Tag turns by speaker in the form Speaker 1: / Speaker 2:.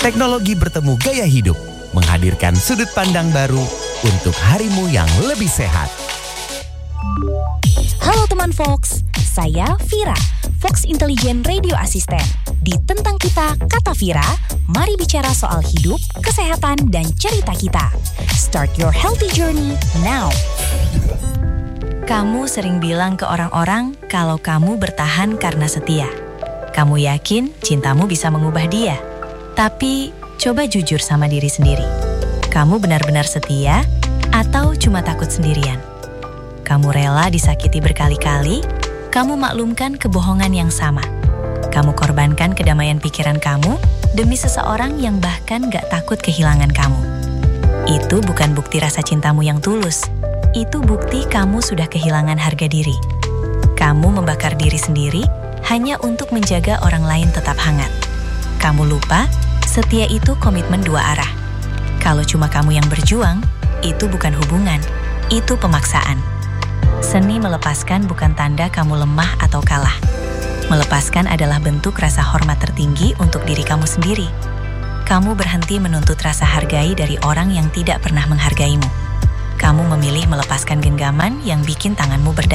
Speaker 1: Teknologi bertemu gaya hidup, menghadirkan sudut pandang baru untuk harimu yang lebih sehat.
Speaker 2: Halo teman Fox, saya Vira, Fox Intelligent Radio Assistant. Di Tentang Kita, Kata Vira, mari bicara soal hidup, kesehatan, dan cerita kita. Start your healthy journey now. Kamu sering bilang ke orang-orang kalau kamu bertahan karena setia. Kamu yakin cintamu bisa mengubah dia. Tapi, coba jujur sama diri sendiri. Kamu benar-benar setia atau cuma takut sendirian? Kamu rela disakiti berkali-kali? Kamu maklumkan kebohongan yang sama? Kamu korbankan kedamaian pikiran kamu demi seseorang yang bahkan gak takut kehilangan kamu? Itu bukan bukti rasa cintamu yang tulus. Itu bukti kamu sudah kehilangan harga diri. Kamu membakar diri sendiri hanya untuk menjaga orang lain tetap hangat. Kamu lupa, setia itu komitmen dua arah. Kalau cuma kamu yang berjuang, itu bukan hubungan, itu pemaksaan. Seni melepaskan bukan tanda kamu lemah atau kalah. Melepaskan adalah bentuk rasa hormat tertinggi untuk diri kamu sendiri. Kamu berhenti menuntut rasa hargai dari orang yang tidak pernah menghargaimu. Kamu memilih melepaskan genggaman yang bikin tanganmu berdaya.